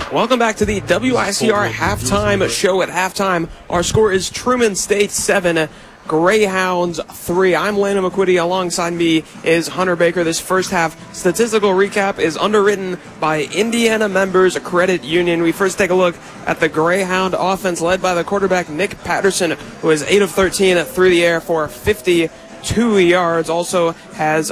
Welcome back to the WICR halftime show. At halftime, our score is Truman State 7, Greyhounds 3. I'm Landon McQuitty. Alongside me is Hunter Baker. This first half statistical recap is underwritten by Indiana Members Credit Union. We first take a look at the Greyhound offense led by the quarterback Nick Patterson, who is 8 of 13 through the air for 52 yards. Also has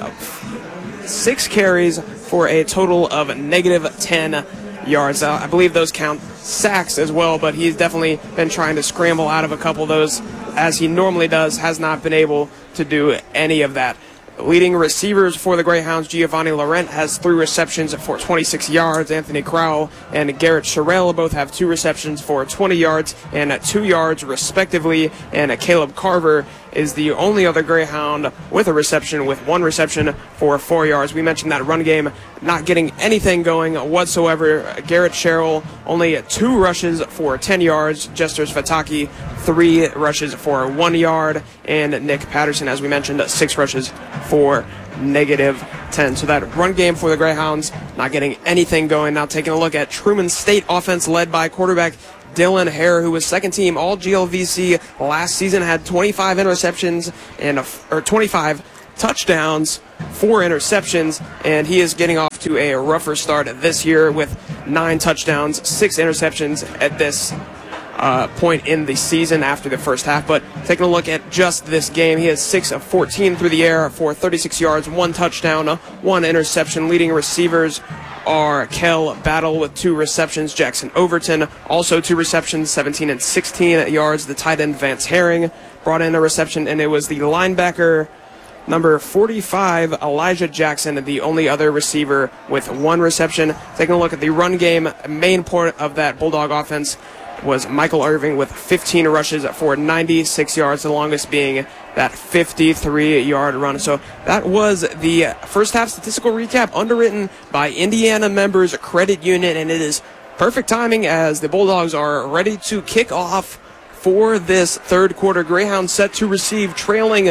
6 carries for a total of negative 10 yards. I believe those count sacks as well, but he's definitely been trying to scramble out of a couple of those as he normally does, has not been able to do any of that. Leading receivers for the Greyhounds, Giovanni Laurent has 3 receptions for 26 yards. Anthony Crowell and Garrett Sherrill both have 2 receptions for 20 yards and 2 yards respectively. And Caleb Carver is the only other Greyhound with a reception, with 1 reception for 4 yards. We mentioned that run game not getting anything going whatsoever. Garrett Sherrill only 2 rushes for 10 yards. Jester Fataki 3 rushes for 1 yard. And Nick Patterson, as we mentioned, 6 rushes for negative 10. So that run game for the Greyhounds not getting anything going. Now taking a look at Truman State offense led by quarterback Dylan Hare, who was second team all GLVC last season, had 25 interceptions and 25 touchdowns, 4 interceptions, and he is getting off to a rougher start this year with 9 touchdowns, 6 interceptions at this point in the season after the first half. But taking a look at just this game, he has 6 of 14 through the air for 36 yards, 1 touchdown, 1 interception. Leading receivers are Kel Battle with 2 receptions. Jackson Overton also 2 receptions, 17 and 16 yards. The tight end Vance Herring brought in a reception, and it was the linebacker number 45, Elijah Jackson, the only other receiver with 1 reception. Taking a look at the run game, main part of that Bulldog offense was Michael Irving with 15 rushes for 96 yards, the longest being that 53-yard run. So that was the first half statistical recap underwritten by Indiana Members Credit Union, and it is perfect timing as the Bulldogs are ready to kick off for this third quarter. Greyhounds set to receive, trailing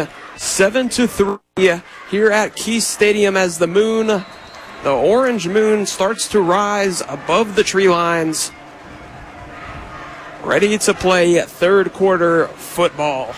7-3 here at Key Stadium as the moon, the orange moon, starts to rise above the tree lines. Ready to play third quarter football.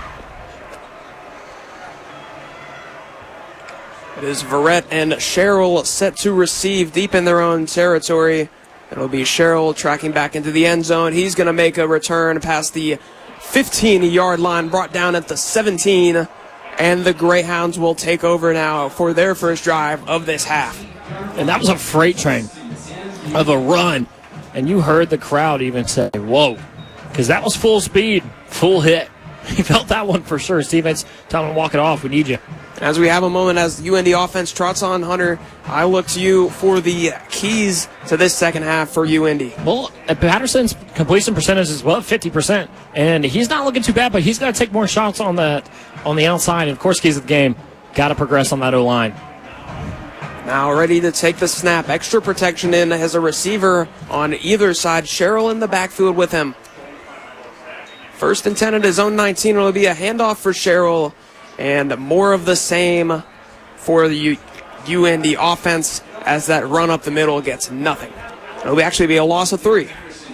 It is Verrett and Sherrill set to receive deep in their own territory. It'll be Sherrill tracking back into the end zone. He's going to make a return past the 15-yard line, brought down at the 17, and the Greyhounds will take over now for their first drive of this half. And that was a freight train of a run. And you heard the crowd even say, whoa, because that was full speed, full hit. He felt that one for sure. Stevens, tell him to walk it off. We need you. As we have a moment as the UND offense trots on, Hunter, I look to you for the keys to this second half for UND. Well, Patterson's completion percentage is 50%, and he's not looking too bad, but he's got to take more shots on the outside. And, of course, keys of the game, got to progress on that O-line. Now ready to take the snap. Extra protection in as a receiver on either side. Sherrill in the backfield with him. First and 10 at his own 19. It'll be a handoff for Sherrill. And more of the same for the UND offense as that run up the middle gets nothing. It'll actually be a loss of 3.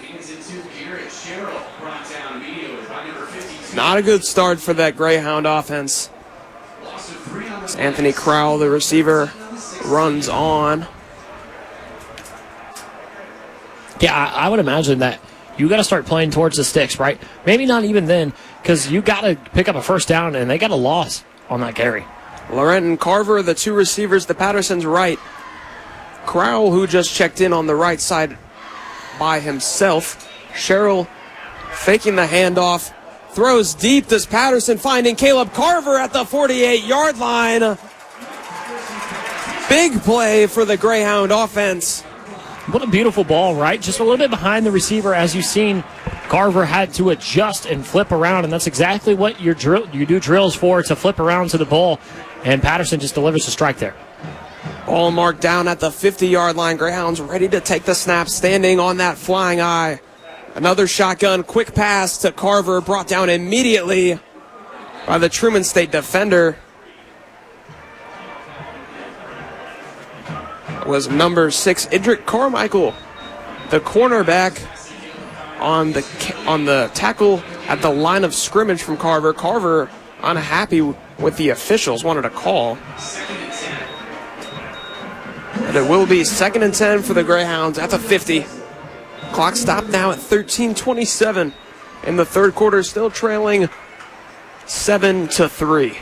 Not a good start for that Greyhound offense. As Anthony Crowell, the receiver, runs on. Yeah, I would imagine that you got to start playing towards the sticks, right? Maybe not even then, because you got to pick up a first down, and they got a loss on that carry. Laurent and Carver, the 2 receivers, the Patterson's right. Crowell, who just checked in on the right side by himself. Sherrill faking the handoff. Throws deep. Does Patterson finding Caleb Carver at the 48-yard line. Big play for the Greyhound offense. What a beautiful ball, right? Just a little bit behind the receiver, as you've seen. Carver had to adjust and flip around, and that's exactly what you do drills for, to flip around to the ball. And Patterson just delivers a strike there. Ball marked down at the 50-yard line. Greyhounds ready to take the snap, standing on that flying eye. Another shotgun, quick pass to Carver, brought down immediately by the Truman State defender. It was number 6, Idrick Carmichael. the cornerback on the tackle at the line of scrimmage from Carver. Carver unhappy with the officials, wanted a call. And it will be 2nd and 10 for the Greyhounds at the 50. Clock stopped now at 13:27 in the third quarter, still trailing 7-3.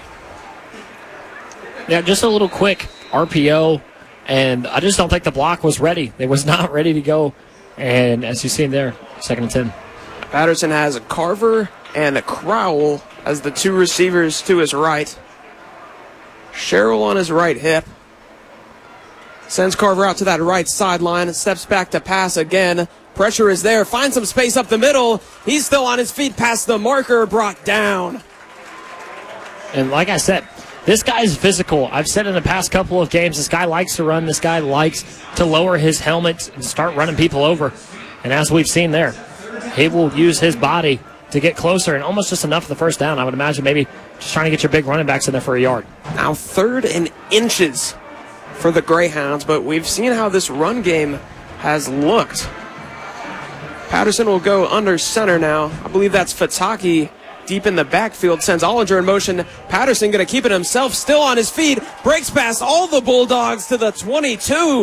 Yeah, just a little quick RPO, and I just don't think the block was ready. It was not ready to go, and as you see there, 2nd and 10. Patterson has a Carver and a Crowell as the two receivers to his right. Sherrill on his right hip. Sends Carver out to that right sideline, steps back to pass again. Pressure is there, finds some space up the middle. He's still on his feet past the marker, brought down. And like I said, this guy's physical. I've said in the past couple of games, this guy likes to run. This guy likes to lower his helmet and start running people over. And as we've seen there, he will use his body to get closer and almost just enough for the first down. I would imagine maybe just trying to get your big running backs in there for a yard. Now 3rd and inches for the Greyhounds, but we've seen how this run game has looked. Patterson will go under center now. I believe that's Fataki deep in the backfield, sends Ollinger in motion. Patterson going to keep it himself, still on his feet, breaks past all the Bulldogs to the 22.